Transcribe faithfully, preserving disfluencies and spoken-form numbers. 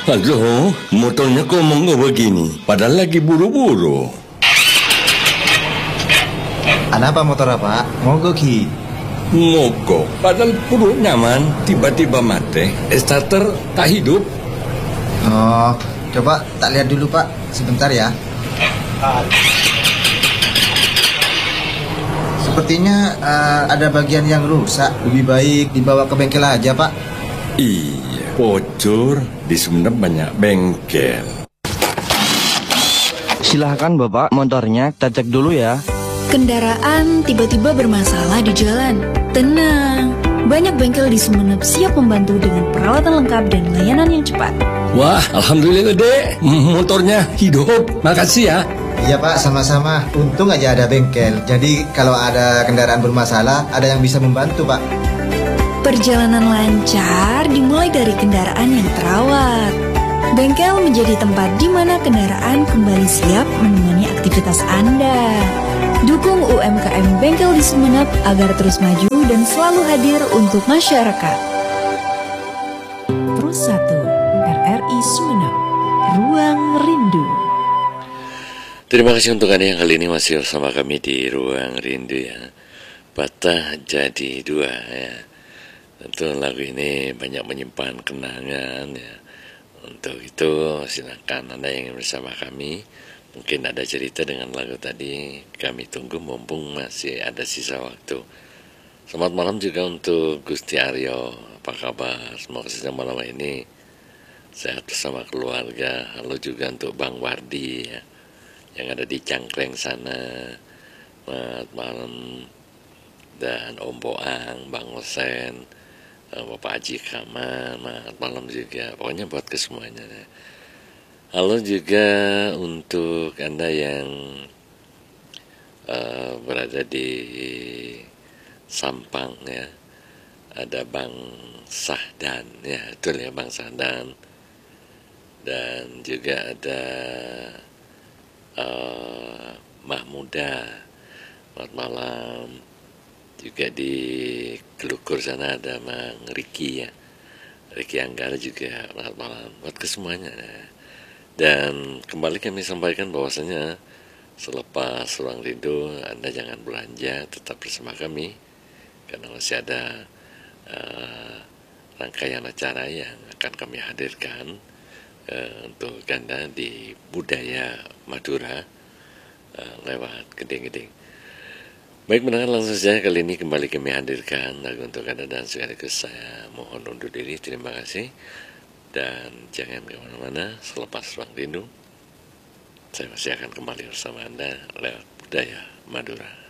Halo, motornya kok mau begini? Padahal lagi buru-buru. Kenapa motor apa? Mogok Ki. Mogok, padahal perut nyaman, tiba-tiba mati. Starter tak hidup. Oh, coba tak lihat dulu Pak, sebentar ya. Sepertinya uh, ada bagian yang rusak. Lebih baik dibawa ke bengkel aja Pak. Iya, Pocur, di Sumenep banyak bengkel. Silahkan Bapak, motornya kita cek dulu ya. Kendaraan tiba-tiba bermasalah di jalan. Tenang, banyak bengkel di Sumenep siap membantu dengan peralatan lengkap dan layanan yang cepat. Wah, alhamdulillah dek, motornya hidup. Makasih ya. Iya Pak, sama-sama. Untung aja ada bengkel. Jadi kalau ada kendaraan bermasalah, ada yang bisa membantu Pak. Perjalanan lancar dimulai dari kendaraan yang terawat. Bengkel menjadi tempat di mana kendaraan kembali siap menemani aktivitas Anda. Dukung U M K M Bengkel di Sumenep agar terus maju dan selalu hadir untuk masyarakat. Pro satu R R I Sumenep, Ruang Rindu. Terima kasih untuk Anda yang kali ini masih bersama kami di Ruang Rindu ya. Patah jadi dua ya. Tentu lagu ini banyak menyimpan kenangan ya. Untuk itu silakan Anda yang ingin bersama kami. Mungkin ada cerita dengan lagu tadi, kami tunggu mumpung masih ada sisa waktu. Selamat malam juga untuk Gusti Aryo, apa kabar? Semoga sisa malam ini sehat bersama keluarga. Halo juga untuk Bang Wardi ya, yang ada di Cangkleng sana. Selamat malam. Dan Om Boang, Bang Osen, Bapak Haji Kamal, selamat malam juga. Pokoknya buat kesemuanya ya. Halo juga untuk Anda yang uh, berada di Sampang ya. Ada Bang Sahdan ya, betul ya Bang Sahdan. Dan juga ada uh, Mahmuda. Selamat malam. Juga di Kelukur sana ada Mang Riki ya. Riki Anggara juga selamat malam buat kesemuanya ya. Dan kembali kami sampaikan bahwasanya selepas Ruang Rindu Anda jangan belanja, tetap bersama kami karena masih ada uh, rangkaian acara yang akan kami hadirkan uh, untuk Anda di Budaya Madura uh, lewat Gedeng-Gedeng. Baik mendengar langsung saja kali ini kembali kami hadirkan lagu untuk Anda dan sekaligus saya mohon undur diri. Terima kasih. Dan jangan kemana-mana, selepas Ruang Rindu saya masih akan kembali bersama Anda lewat Budaya Madura.